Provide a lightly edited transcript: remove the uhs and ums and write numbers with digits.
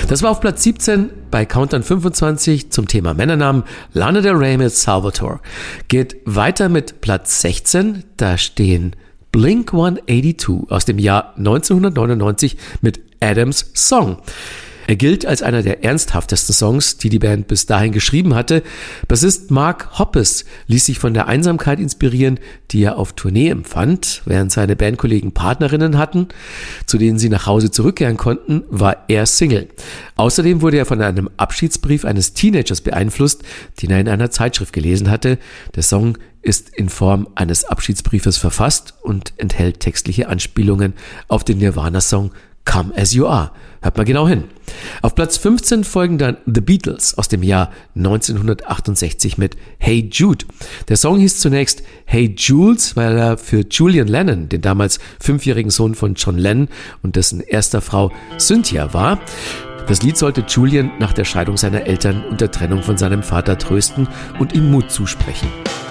Das war auf Platz 17 bei Countdown 25 zum Thema Männernamen Lana Del Rey mit Salvatore. Geht weiter mit Platz 16, da stehen Blink-182 aus dem Jahr 1999 mit Adams Song. Er gilt als einer der ernsthaftesten Songs, die die Band bis dahin geschrieben hatte. Bassist Mark Hoppus ließ sich von der Einsamkeit inspirieren, die er auf Tournee empfand. Während seine Bandkollegen Partnerinnen hatten, zu denen sie nach Hause zurückkehren konnten, war er Single. Außerdem wurde er von einem Abschiedsbrief eines Teenagers beeinflusst, den er in einer Zeitschrift gelesen hatte. Der Song ist in Form eines Abschiedsbriefes verfasst und enthält textliche Anspielungen auf den Nirvana-Song Come As You Are. Hört mal genau hin. Auf Platz 15 folgen dann The Beatles aus dem Jahr 1968 mit Hey Jude. Der Song hieß zunächst Hey Jules, weil er für Julian Lennon, den damals 5-jährigen Sohn von John Lennon und dessen erster Frau Cynthia war. Das Lied sollte Julian nach der Scheidung seiner Eltern und der Trennung von seinem Vater trösten und ihm Mut zusprechen.